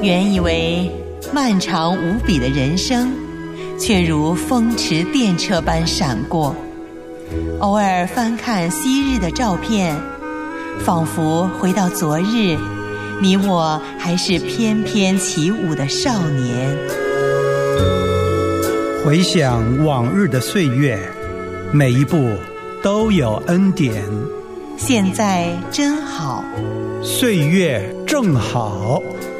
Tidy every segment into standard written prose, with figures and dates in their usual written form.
原以为漫长无比的人生，却如风驰电掣般闪过。偶尔翻看昔日的照片，仿佛回到昨日，你我还是翩翩起舞的少年。 回想往日的岁月，每一步都有恩典。 现在真好， 岁月正好。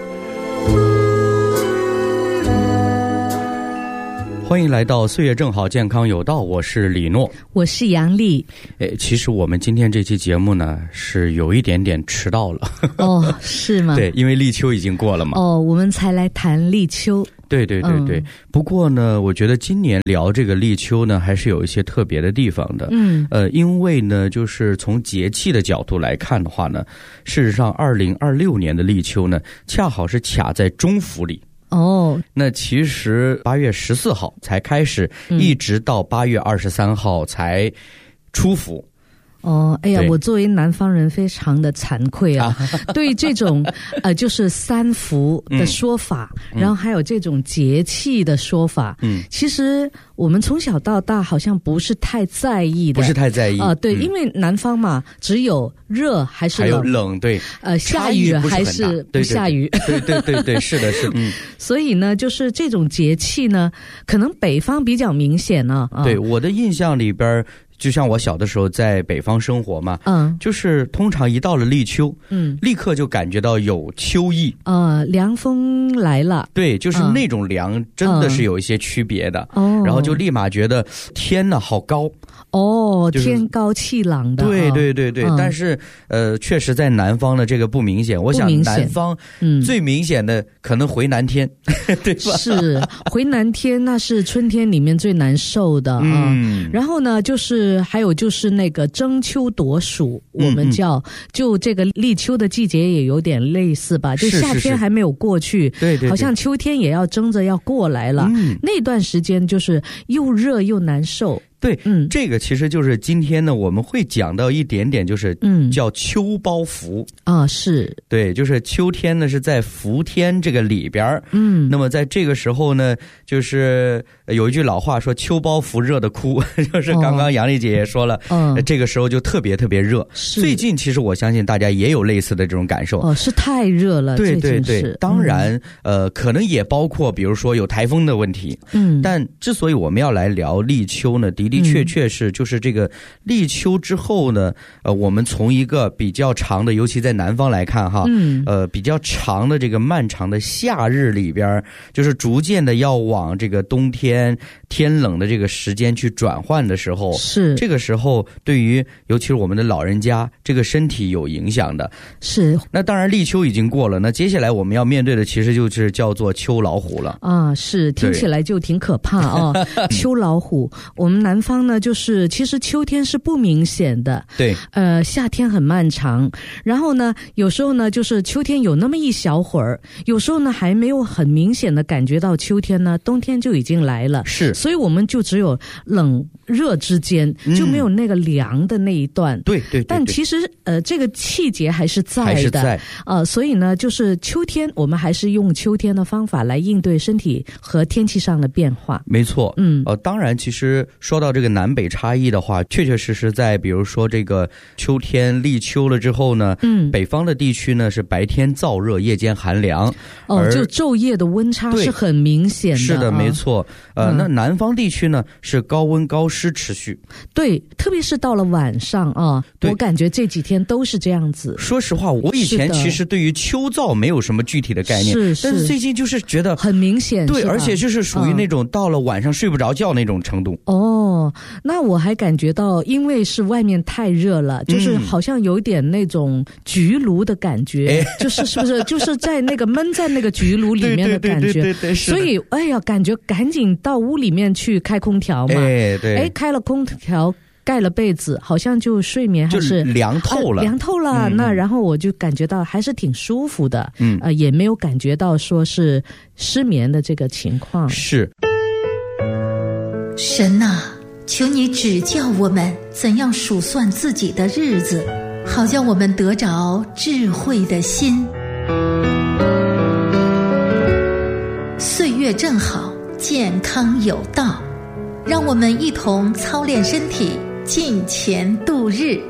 欢迎来到岁月正好健康有道，我是李诺， 我是杨丽。 其实我们今天这期节目呢是有一点点迟到了。 哦，是吗？ 对，因为立秋已经过了嘛。 哦，我们才来谈立秋。 对对对对，不过呢，我觉得今年聊这个立秋呢，还是有一些特别的地方的。因为呢，就是从节气的角度来看的话呢，事实上2026年的立秋呢，恰好是卡在中伏里。 哦， 那其实8月14号才开始，一直到8月23号才初伏。 哦，哎呀，我作为南方人非常的惭愧啊，对这种就是三伏的说法，然后还有这种节气的说法，其实我们从小到大好像不是太在意的， 不是太在意对，因为南方嘛，只有热还是冷， 还有冷，对， 下雨还是不下雨， 对对对对，是的，是的， 所以呢，就是这种节气呢，可能北方比较明显呢。 对，我的印象里边，就像我小的时候在北方生活嘛，就是通常一到了立秋，立刻就感觉到有秋意， 凉风来了， 对，就是那种凉真的是有一些区别的，然后就立马觉得天哪好高， 天高气朗的， 对对对对，但是确实在南方的这个不明显，我想南方最明显的可能回南天，对吧？ 是回南天，那是春天里面最难受的啊。然后呢，就是还有就是那个争秋夺暑，我们叫就这个立秋的季节也有点类似吧，就夏天还没有过去， 对对， 好像秋天也要争着要过来了，那段时间就是又热又难受。 对，这个其实就是今天呢我们会讲到一点点，就是叫秋包伏啊，是， 对，就是秋天呢是在伏天这个里边，那么在这个时候呢，就是有一句老话说秋包伏热的哭，就是刚刚杨丽姐也说了，这个时候就特别特别热。最近其实我相信大家也有类似的这种感受， 是太热了， 对对对，当然可能也包括比如说有台风的问题，但之所以我们要来聊立秋呢，的确是就是这个立秋之后呢，我们从一个比较长的，尤其在南方来看哈，比较长的这个漫长的夏日里边，就是逐渐的要往这个冬天天冷的这个时间去转换的时候， 是这个时候对于尤其是我们的老人家这个身体有影响的。 是， 那当然立秋已经过了，那接下来我们要面对的其实就是叫做秋老虎了啊，是，听起来就挺可怕啊。秋老虎，我们南方呢，就是其实秋天是不明显的， 对， 夏天很漫长，然后呢，有时候呢，就是秋天有那么一小会儿，有时候呢还没有很明显的感觉到秋天呢，冬天就已经来了， 是， 所以我们就只有冷热之间，就没有那个凉的那一段， 对对， 但其实这个气节还是在的，所以呢，就是秋天我们还是用秋天的方法来应对身体和天气上的变化， 没错，当然其实说到这个南北差异的话，确确实实在比如说这个秋天立秋了之后呢，北方的地区呢是白天燥热，夜间寒凉， 就昼夜的温差是很明显的， 是的，没错。那南方地区呢是高温高湿持续， 对，特别是到了晚上啊，我感觉这几天都是这样子。 说实话，我以前其实对于秋燥没有什么具体的概念，但是最近就是觉得很明显， 对，而且就是属于那种到了晚上睡不着觉那种程度。 那我还感觉到，因为是外面太热了，就是好像有点那种焗炉的感觉，就是是不是就是在那个闷在那个焗炉里面的感觉，所以哎呀，感觉赶紧到屋里面去开空调嘛，开了空调盖了被子，好像就睡眠还是凉透了， 那然后我就感觉到还是挺舒服的，也没有感觉到说是失眠的这个情况。 是， 神啊，求你指教我们怎样数算自己的日子，好叫我们得着智慧的心。 月正好，健康有道，让我们一同操练身体，敬钱度日。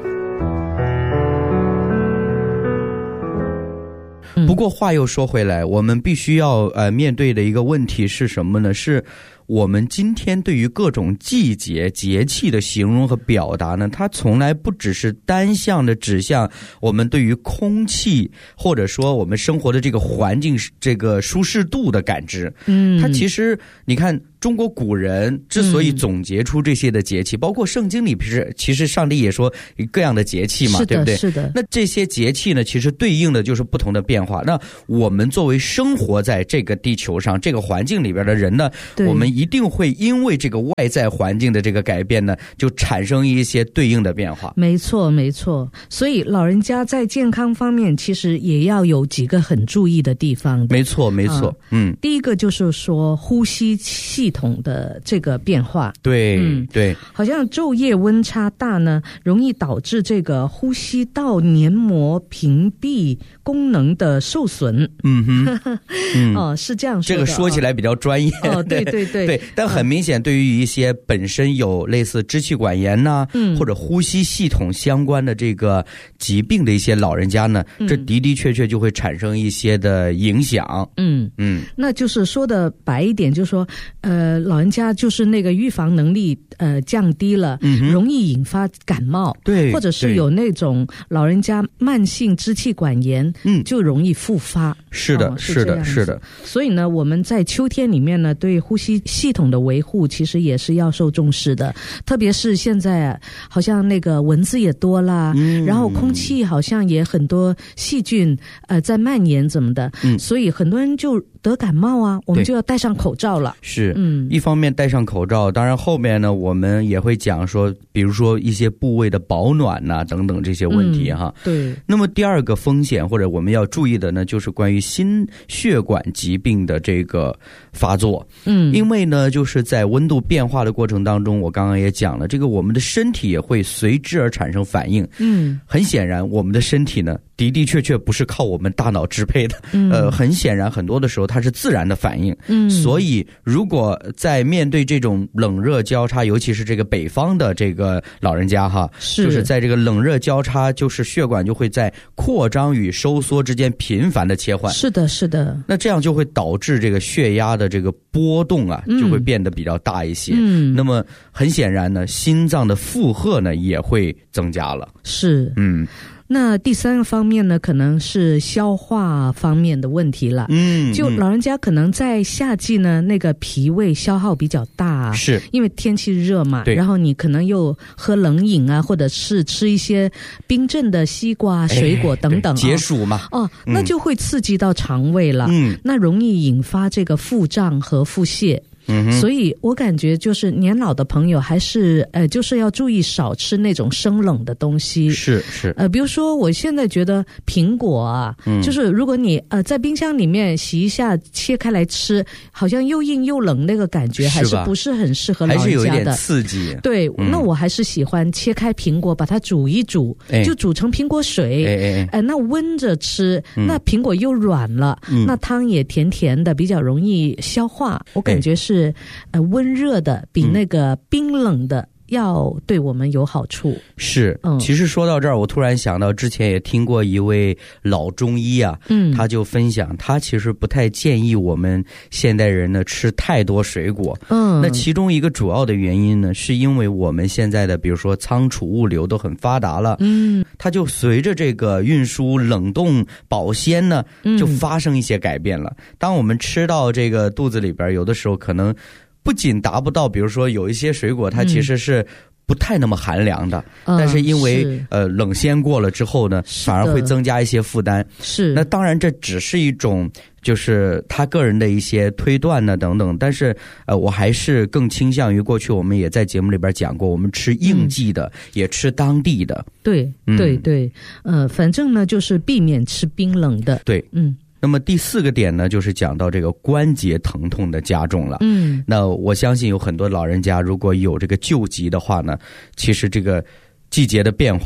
不过话又说回来，我们必须要面对的一个问题是什么呢？是我们今天对于各种季节节气的形容和表达呢，它从来不只是单向的指向我们对于空气或者说我们生活的这个环境这个舒适度的感知。它其实你看中国古人之所以总结出这些的节气，包括圣经里其实上帝也说各样的节气嘛，对不对？ 是的。 那这些节气呢，其实对应的就是不同的变化。那我们作为生活在这个地球上这个环境里边的人呢，我们一定会因为这个外在环境的这个改变呢，就产生一些对应的变化。 没错没错，所以老人家在健康方面其实也要有几个很注意的地方的。 没错没错。 第一个就是说呼吸系统的这个变化。 对对， 好像昼夜温差大呢，容易导致这个呼吸道黏膜屏蔽功能的受损。是这样说的。 这个说起来比较专业。 对对对对， 但很明显对于一些本身有类似支气管炎呐，或者呼吸系统相关的这个疾病的一些老人家呢，这的的确确就会产生一些的影响。 那就是说的白一点，就是说老人家就是那个预防能力降低了，容易引发感冒， 对， 或者是有那种老人家慢性支气管炎，就容易复发。 是的，是的，是的。 所以呢，我们在秋天里面呢，对呼吸系统的维护其实也是要受重视的。特别是现在好像那个蚊子也多啦，然后空气好像也很多细菌在蔓延怎么的，所以很多人就得感冒啊，我们就要戴上口罩了。 是，一方面戴上口罩，当然后面呢，我们也会讲说，比如说一些部位的保暖呐，等等这些问题哈。 对。 那么第二个风险或者我们要注意的呢，就是关于心血管疾病的这个发作。因为呢，就是在温度变化的过程当中，我刚刚也讲了，这个我们的身体也会随之而产生反应。很显然，我们的身体呢，的的确确不是靠我们大脑支配的。很显然，很多的时候它是自然的反应。所以如果在面对这种冷热交叉，尤其是这个北方的这个老人家哈，就是在这个冷热交叉，就是血管就会在扩张与收缩之间频繁的切换。 是的，是的。 那这样就会导致这个血压的这个波动啊，就会变得比较大一些。那么很显然呢，心脏的负荷呢也会增加了。 是。那第三个方面呢，可能是消化方面的问题了。就老人家可能在夏季呢，那个脾胃消耗比较大， 是因为天气热嘛，然后你可能又喝冷饮啊，或者是吃一些冰镇的西瓜、水果等等， 解暑嘛。 那就会刺激到肠胃了。那容易引发这个腹胀和腹泻。所以我感觉就是年老的朋友还是就是要注意少吃那种生冷的东西。 是比如说我现在觉得苹果啊，就是如果你在冰箱里面洗一下切开来吃，好像又硬又冷那个感觉还是不是很适合老人家的， 还是有一点刺激。 对，那我还是喜欢切开苹果把它煮一煮，就煮成苹果水。那温着吃，那苹果又软了，那汤也甜甜的，比较容易消化。我感觉是温热的比那个冰冷的要对我们有好处。 是，其实说到这儿，我突然想到之前也听过一位老中医啊，他就分享他其实不太建议我们现代人呢吃太多水果。那其中一个主要的原因呢，是因为我们现在的比如说仓储物流都很发达了，它就随着这个运输、冷冻、保鲜呢，就发生一些改变了。当我们吃到这个肚子里边，有的时候可能不仅达不到，比如说有一些水果它其实是不太那么寒凉的，但是因为冷鲜过了之后呢，反而会增加一些负担。 是， 那当然这只是一种就是他个人的一些推断呢等等，但是我还是更倾向于过去我们也在节目里边讲过，我们吃应季的，也吃当地的。 对对对，反正呢就是避免吃冰冷的。 对，那么第四个点呢，就是讲到这个关节疼痛的加重了。那我相信有很多老人家如果有这个旧疾的话呢，其实这个季节的变化，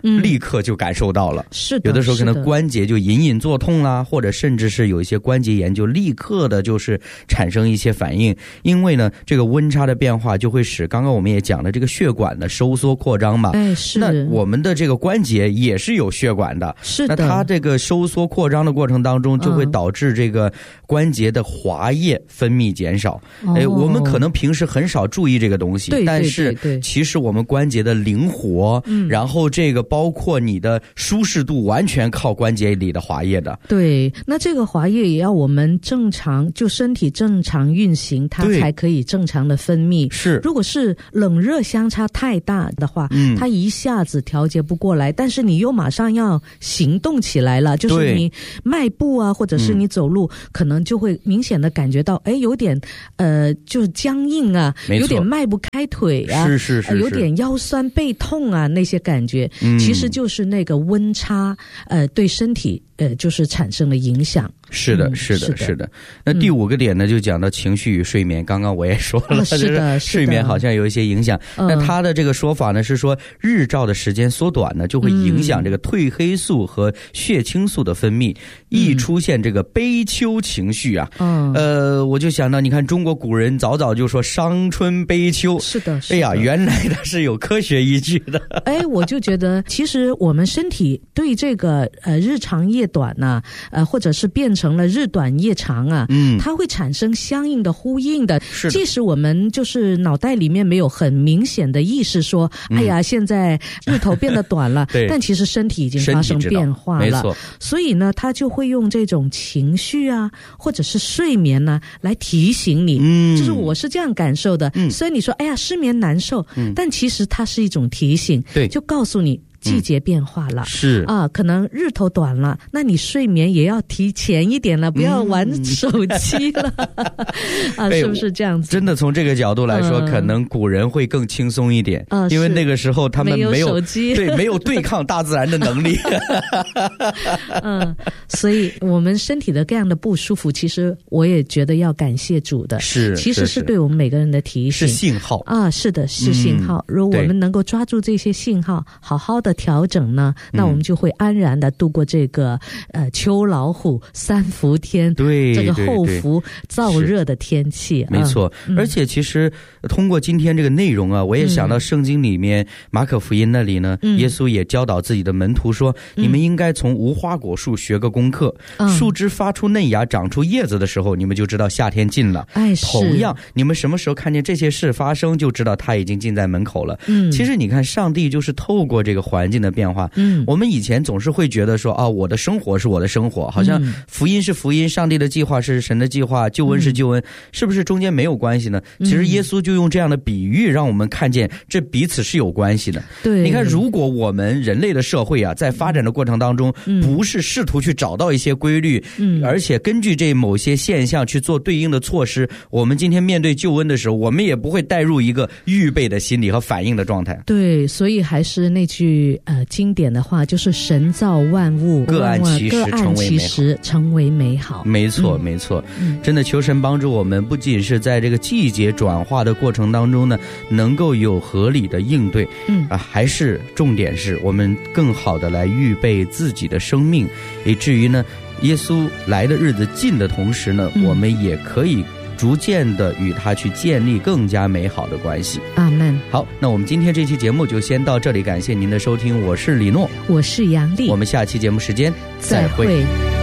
立刻就感受到了。 是的， 有的时候可能关节就隐隐作痛啦，或者甚至是有一些关节炎就立刻的就是产生一些反应。因为呢这个温差的变化就会使刚刚我们也讲了这个血管的收缩扩张嘛， 是。 那我们的这个关节也是有血管的， 是的。 那它这个收缩扩张的过程当中就会导致这个关节的滑液分泌减少。我们可能平时很少注意这个东西，但是其实我们关节的灵活，然后这个包括你的舒适度完全靠关节里的滑液的。 对，那这个滑液也要我们正常，就身体正常运行，它才可以正常的分泌。 是， 如果是冷热相差太大的话，它一下子调节不过来，但是你又马上要行动起来了，就是你迈步啊，或者是你走路，可能就会明显的感觉到，有点就是僵硬啊，有点迈不开腿啊， 是有点腰酸背痛啊，那些感觉，其实就是那个温差对身体就是产生了影响。 是的。那第5个点呢，就讲到情绪与睡眠。刚刚我也说了， 是的， 睡眠好像有一些影响。那他的这个说法呢，是说日照的时间缩短呢，就会影响这个褪黑素和血清素的分泌，易出现这个悲秋情绪啊。我就想到，你看中国古人早早就说伤春悲秋。 是的。 哎呀，原来它是有科学依据的。 我就觉得，其实我们身体对这个日长夜短呢，或者是变成了日短夜长啊，它会产生相应的呼应的。即使我们就是脑袋里面没有很明显的意识说，哎呀，现在日头变得短了，但其实身体已经发生变化了。没错。所以呢，他就会用这种情绪啊，或者是睡眠呢，来提醒你。就是我是这样感受的。虽然你说，哎呀，失眠难受，但其实它是一种提醒，就告诉你季节变化了，是啊，可能日头短了，那你睡眠也要提前一点了，不要玩手机了，是不是这样子？ 真的从这个角度来说，可能古人会更轻松一点，因为那个时候他们没有手机， 对，没有对抗大自然的能力。 所以我们身体的这样的不舒服，其实我也觉得要感谢主的，其实是对我们每个人的提醒， 是信号啊，是的，是信号。如果我们能够抓住这些信号，好好的调整呢，那我们就会安然的度过这个秋老虎三伏天， 对， 这个后伏燥热的天气。 没错。而且其实通过今天这个内容啊，我也想到圣经里面马可福音那里呢，耶稣也教导自己的门徒说，你们应该从无花果树学个功课，树枝发出嫩芽长出叶子的时候，你们就知道夏天近了。同样你们什么时候看见这些事发生，就知道它已经近在门口了。其实你看，上帝就是透过这个环境的变化，我们以前总是会觉得说，我的生活是我的生活，好像福音是福音，上帝的计划是神的计划，救恩是救恩，是不是中间没有关系呢？其实耶稣就用这样的比喻让我们看见这彼此是有关系的。 对， 你看，如果我们人类的社会啊，在发展的过程当中，不是试图去找到一些规律，而且根据这某些现象去做对应的措施，我们今天面对救恩的时候，我们也不会带入一个预备的心理和反应的状态。 对，所以还是那句经典的话，就是神造万物， 各按其时成为美好。 没错，没错。真的求神帮助我们，不仅是在这个季节转化的过程当中呢，能够有合理的应对，还是重点是我们更好的来预备自己的生命，以至于呢，耶稣来的日子近的同时呢，我们也可以逐渐的与他去建立更加美好的关系。 阿们。 好，那我们今天这期节目就先到这里，感谢您的收听，我是李诺， 我是杨丽， 我们下期节目时间再会。